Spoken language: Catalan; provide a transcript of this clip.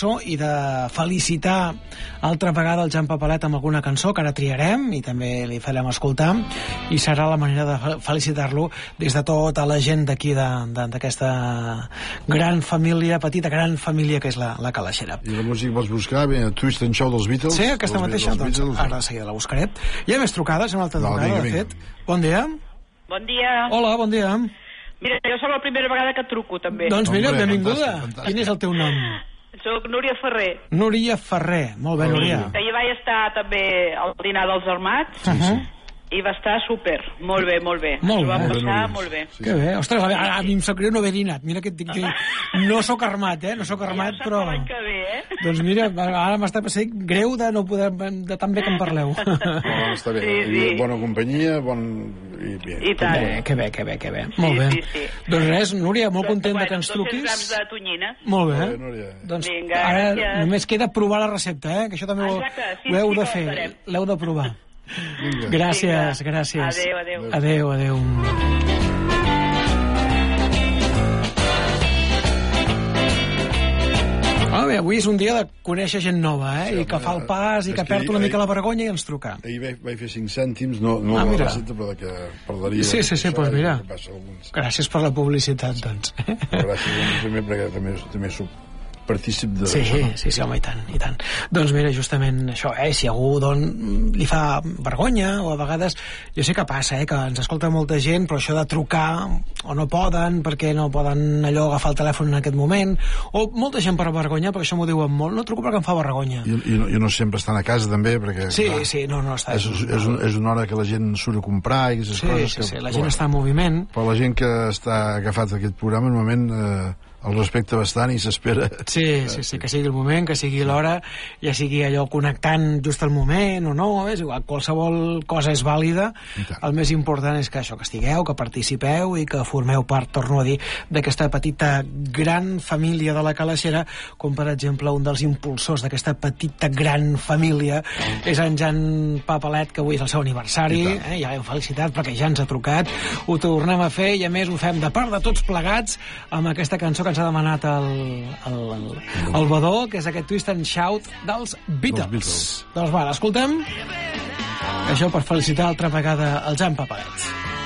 cançó i de felicitar altra vegada el Jan Papalet amb alguna cançó que ara triarem i també li farem escoltar, i serà la manera de felicitar-lo des de tota la gent d'aquí, d'aquesta gran família, petita gran família que és la Calaixera. I la música vols buscar? Bé, Twist and Shout dels Beatles? Sí, aquesta mateixa, doncs ara de seguida la buscaré. Hi ha més trucades, una altra trucada, de fet. Bon dia. Bon dia. Hola, bon dia. Mira, jo soc la primera vegada que truco, també. Doncs mira, benvinguda. Quin és el teu nom? Soc Núria Ferrer. Núria Ferrer. Molt bé, Núria. Ahir vaig estar també al dinar dels Armats. I va estar súper, molt bé, molt bé. Molt bé. Ho vam passar molt bé. Que bé. Ostres, a mi em sap greu no haver dinat. Mira que et dic que no sóc armat, no sóc armat, però... Ja que ve, Doncs mira, ara m'està passant greu de no poder... de tan bé que em parleu. Està bé. Sí. Bona companyia, I tant. Que bé. Molt bé. Doncs res, Núria, molt content que ens truquis. 200 grams de tonyina. Molt bé. Núria. Doncs Vinga, ara gràcies. només queda provar la recepta, que això també ho heu de fer. L'heu de provar. Gràcies. Adéu. Bé, avui és un dia de conèixer gent nova, i que fa el pas i que perd una mica la vergonya i ens truca. Ahir vaig fer 5 cèntims, no la receta, però que parlaria... Sí, doncs mira. Gràcies per la publicitat, doncs. Gràcies, primer, perquè també soc partícip de... Sí, home, i tant. Doncs mira, justament això, si algú li fa vergonya, o a vegades, jo sé que passa, que ens escolta molta gent, però això de trucar, o no poden, perquè no poden allò agafar el telèfon en aquest moment, o molta gent per vergonya, perquè això m'ho diuen molt, no truco perquè em fa vergonya. I no sempre estan a casa, també, perquè... Sí, no està... És una hora que la gent surt a comprar i aquestes coses... Sí, la gent està en moviment. Però la gent que està agafat a aquest programa, normalment... el respecta bastant i s'espera... Sí, que sigui el moment, que sigui l'hora, ja sigui allò connectant just al moment o no, és igual, qualsevol cosa és vàlida. El més important és que això, que estigueu, que participeu i que formeu part, torno a dir, d'aquesta petita gran família de la Calaixera, com per exemple un dels impulsors d'aquesta petita gran família és en Jan Papalet, que avui és el seu aniversari, ja l'hem felicitat perquè ja ens ha trucat, ho tornem a fer i a més ho fem de part de tots plegats amb aquesta cançó que ens ha demanat el Badó, que és aquest Twist and Shout dels Beatles. Doncs va, l'escoltem. Això per felicitar altra vegada el Jan Papalet.